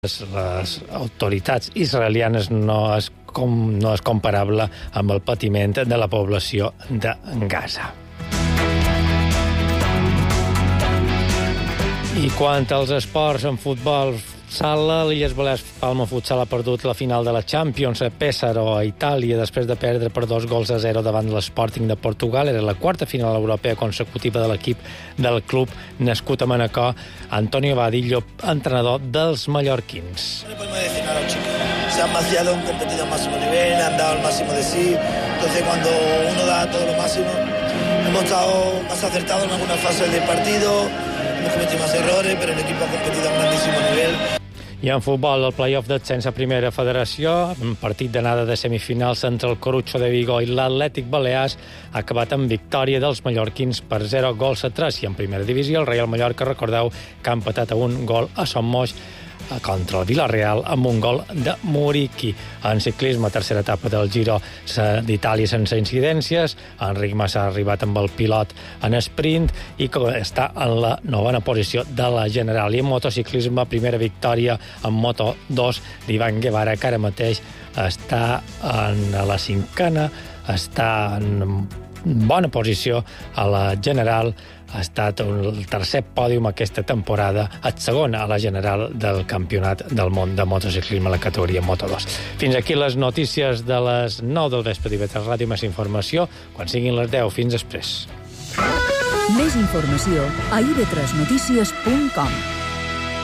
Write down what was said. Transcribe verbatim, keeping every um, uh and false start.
les, les autoritats israelianes no és, com, no és comparable amb el patiment de la població de Gaza. I quant als esports en futbol sala, l'Illes Balears Palma Futsal ha perdut la final de la Champions a Pésaro, a Itàlia, després de perdre per dos gols a zero davant l'Sporting de Portugal. Era la quarta final europea consecutiva de l'equip del club nascut a Manacor. Antonio Vadillo, entrenador dels mallorquins. No podemos decir nada, chicos. Se han vaciado, han competido al máximo nivel, han dado el máximo de sí. Entonces, cuando uno da todo lo máximo, hemos estado más acertados en algunas fases del partido, hemos cometido más errores, pero el equipo ha competido a un grandísimo nivel. I en futbol, el play-off d'ascens a primera federació, un partit d'anada de semifinals entre el Corutxo de Vigo i l'Atlètic Balears, ha acabat amb victòria dels mallorquins per zero gols a tres. I en primera divisió, el Reial Mallorca, recordeu, que ha empatat a un gol a Son Moix contra el Villarreal amb un gol de Muriqui. En ciclisme, tercera etapa del Giro d'Itàlia sense incidències. Enric Mas ha arribat amb el pilot en sprint i està en la novena posició de la general. I en motociclisme, primera victòria en Moto dos d'Ivan Guevara, que ara mateix està en la cinquena, està en bona posició a la general. Ha estat el tercer pòdium aquesta temporada, el segon a la general del Campionat del Món de Motociclisme a la categoria Moto dos. Fins aquí les notícies de les nou del vespre d'I V tres Ràdio. Més informació quan siguin les deu. Fins després. Més informació a i ve tres notícies punt com.